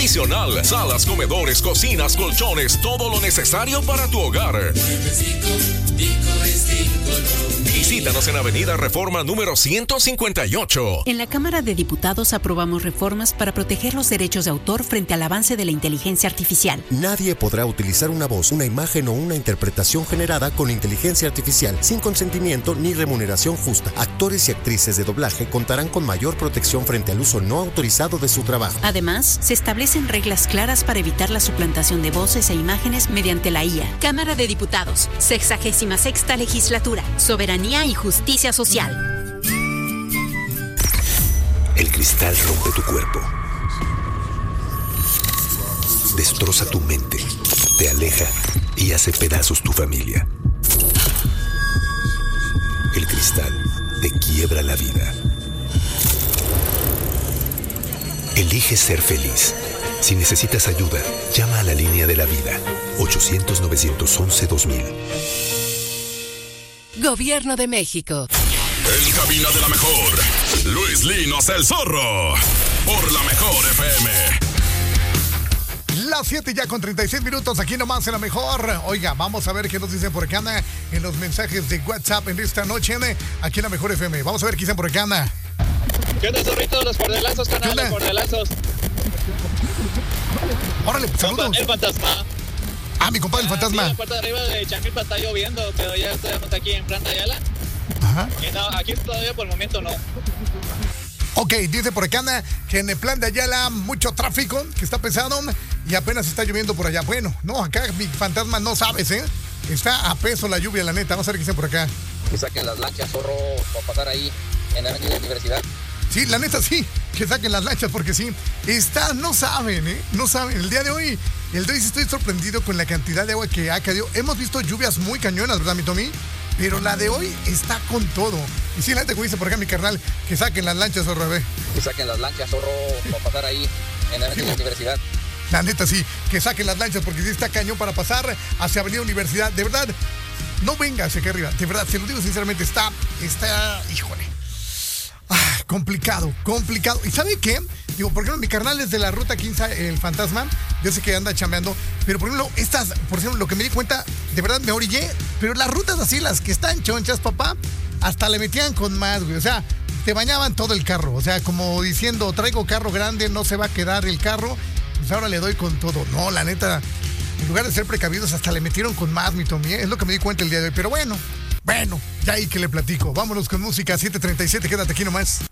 Adicional, salas, comedores, cocinas, colchones, todo lo necesario para tu hogar. Visítanos en Avenida Reforma número 158. En la Cámara de Diputados aprobamos reformas para proteger los derechos de autor frente al avance de la inteligencia artificial. Nadie podrá utilizar una voz, una imagen o una interpretación generada con inteligencia artificial sin consentimiento ni remuneración justa. Actores y actrices de doblaje contarán con mayor protección frente al uso no autorizado de su trabajo. Además, se establecen reglas claras para evitar la suplantación de voces e imágenes mediante la IA. Cámara de Diputados, 66ª Legislatura, Soberanía y Justicia Social. El cristal rompe tu cuerpo, destroza tu mente, te aleja y hace pedazos tu familia. El cristal te quiebra la vida. Elige ser feliz. Si necesitas ayuda, llama a la línea de la vida, 800-911-2000. Gobierno de México. En cabina de la mejor, Luis Linos el Zorro, por la mejor FM. Las 7 ya con 36 minutos, aquí nomás en la mejor. Oiga, vamos a ver qué nos dicen por acá en los mensajes de WhatsApp en esta noche, aquí en la mejor FM. Vamos a ver qué dicen por acá. ¿Qué onda, Zorrito? Los cordelazos, canal, los cordelazos. Órale, saludos. El fantasma. Mi compadre el fantasma. Sí, la parte de arriba de Chamilpa está lloviendo, pero ya estamos aquí en Plan de Ayala. Ajá. No, aquí todavía por el momento no. Ok, dice por acá que en el Plan de Ayala mucho tráfico, que está pesado y apenas está lloviendo por allá. Bueno, no, acá mi fantasma no sabes, Está a peso la lluvia, la neta. Vamos a ver qué dicen por acá. Que saquen las lanchas, Zorro, para pasar ahí en la Avenida Universidad. Sí, la neta sí, que saquen las lanchas porque sí. No saben, no saben. El día de hoy estoy sorprendido con la cantidad de agua que ha caído. Hemos visto lluvias muy cañonas, ¿verdad, mi Tommy? Pero la de hoy está con todo. Y sí, la neta, como dice por acá mi carnal, que saquen las lanchas, Zorro, Que saquen las lanchas, Zorro, para pasar ahí en la Avenida Universidad. La neta sí, que saquen las lanchas porque sí está cañón para pasar hacia Avenida Universidad. De verdad, no venga hacia acá arriba. De verdad, se lo digo sinceramente, está, híjole. Complicado. ¿Y sabe qué? Digo, por ejemplo, mi carnal es de la ruta 15, el fantasma. Yo sé que anda chambeando. Pero, por ejemplo, lo que me di cuenta, de verdad me orillé. Pero las rutas así, las que están chonchas, papá, hasta le metían con más, güey. O sea, te bañaban todo el carro. O sea, como diciendo, traigo carro grande, no se va a quedar el carro. Pues ahora le doy con todo. No, la neta, en lugar de ser precavidos, hasta le metieron con más, mi Tommy. Es lo que me di cuenta el día de hoy. Pero bueno, ya ahí que le platico. Vámonos con música 7:37, quédate aquí nomás.